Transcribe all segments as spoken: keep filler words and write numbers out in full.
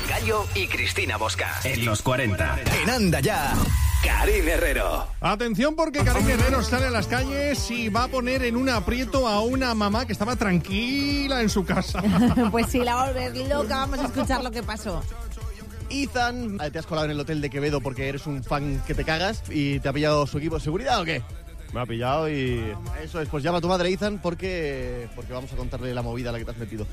Carmen Gallo y Cristina Bosca. En los cuarenta. En Anda Ya, Karin Herrero. Atención, porque Karin Herrero sale a las calles y va a poner en un aprieto a una mamá que estaba tranquila en su casa. Pues sí, la va a volver loca. Vamos a escuchar lo que pasó. Ethan, te has colado en el hotel de Quevedo porque eres un fan que te cagas y te ha pillado su equipo de seguridad, ¿o qué? Me ha pillado y... Eso es, pues llama a tu madre, Ethan, porque, porque vamos a contarle la movida a la que te has metido.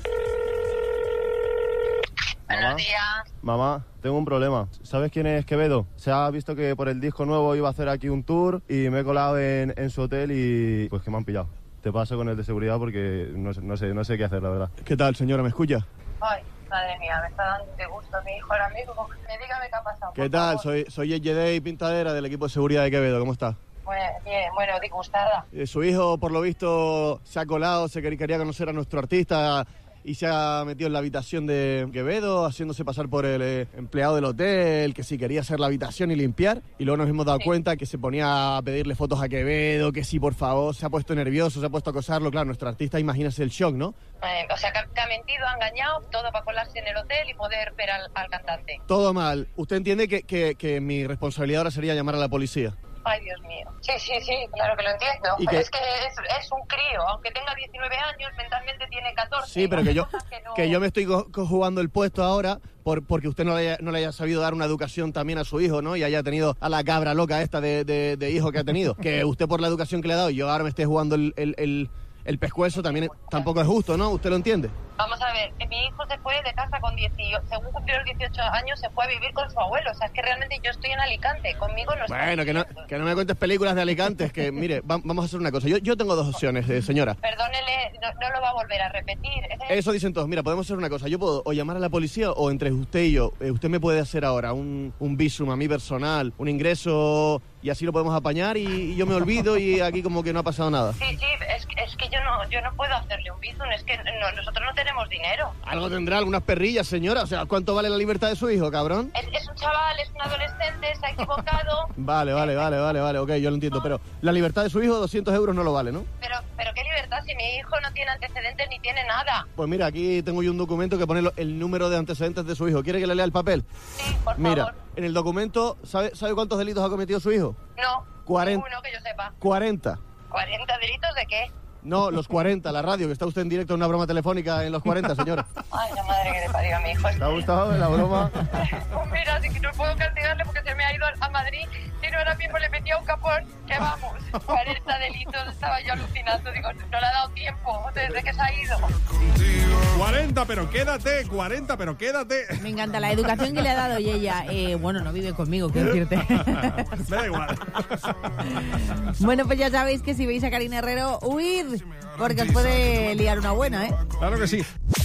Buenos días. Mamá, tengo un problema. ¿Sabes quién es Quevedo? Se ha visto que por el disco nuevo iba a hacer aquí un tour y me he colado en, en su hotel y pues que me han pillado. Te paso con el de seguridad porque no, no, sé, no sé qué hacer, la verdad. ¿Qué tal, señora? ¿Me escucha? Ay, madre mía, me está dando de gusto mi hijo ahora mismo. Me dígame qué ha pasado. ¿Qué tal? Favor. Soy, soy J J Pintadera del equipo de seguridad de Quevedo. ¿Cómo está? Bueno, bien, bueno, disgustada. Eh, su hijo, por lo visto, se ha colado, se quería conocer a nuestro artista y se ha metido en la habitación de Quevedo, haciéndose pasar por el eh, empleado del hotel, que sí quería hacer la habitación y limpiar. Y luego nos hemos dado sí. cuenta que se ponía a pedirle fotos a Quevedo, que sí, por favor, se ha puesto nervioso, se ha puesto a acosarlo. Claro, nuestro artista, imagínese el shock, ¿no? Eh, o sea, que, que ha mentido, ha engañado, todo para colarse en el hotel y poder ver al, al cantante. Todo mal. ¿Usted entiende que, que, que mi responsabilidad ahora sería llamar a la policía? Ay, Dios mío. Sí, sí, sí, claro que lo entiendo. ¿Y que... Es que es, es un crío, aunque tenga diecinueve años, mentalmente tiene catorce. Sí, pero que yo, que, no... que yo me estoy co- jugando el puesto ahora por, porque usted no le, haya, no le haya sabido dar una educación también a su hijo, ¿no? Y haya tenido a la cabra loca esta de, de, de hijo que ha tenido. Que usted por la educación que le ha dado y yo ahora me esté jugando el, el, el, el pescuezo también es, tampoco es justo, ¿no? ¿Usted lo entiende? Vamos a ver, mi hijo se fue de casa con dieciocho, según cumplió los dieciocho años, se fue a vivir con su abuelo. O sea, es que realmente yo estoy en Alicante, conmigo no está. Bueno, que no, que no me cuentes películas de Alicante, es que, mire, va, vamos a hacer una cosa. Yo, yo tengo dos opciones, eh, señora. Perdónele, no, no lo va a volver a repetir. ¿Es Eso dicen todos. Mira, podemos hacer una cosa. Yo puedo o llamar a la policía o entre usted y yo, eh, usted me puede hacer ahora un, un visum a mí personal, un ingreso y así lo podemos apañar y, y yo me olvido y aquí como que no ha pasado nada. Sí, sí, es, es que yo no, yo no puedo hacerle un visum, es que no, nosotros no tenemos dinero. Algo tendrá, algunas perrillas, señora. O sea, ¿cuánto vale la libertad de su hijo, cabrón? Es, es un chaval, es un adolescente, se ha equivocado. Vale, vale, vale, vale, vale, ok, yo lo entiendo. Pero la libertad de su hijo, doscientos euros no lo vale, ¿no? Pero, pero qué libertad si mi hijo no tiene antecedentes ni tiene nada. Pues mira, aquí tengo yo un documento que pone el número de antecedentes de su hijo. ¿Quiere que le lea el papel? Sí, por favor. Mira, en el documento, ¿sabe, ¿sabe cuántos delitos ha cometido su hijo? No, cuarenta. ninguno que yo sepa. cuarenta. ¿cuarenta delitos de qué? No, los cuarenta, la radio, que está usted en directo en una broma telefónica en los cuarenta, señora. Ay, la madre que le parió a mi hijo. ¿Te ha gustado la broma? Pues mira, así que no puedo castigarle porque se me ha ido a Madrid. Si no, ahora mismo le metía un capón. Que vamos, cuarenta delitos, estaba yo alucinando. Digo, no le ha dado tiempo desde que se ha ido. cuarenta, pero quédate, cuarenta, pero quédate. Me encanta la educación que le ha dado y ella. Eh, bueno, no vive conmigo, quiero decirte. Me da igual. Bueno, pues ya sabéis que si veis a Karin Herrero, huid, porque os puede liar una buena, ¿eh? Claro que sí.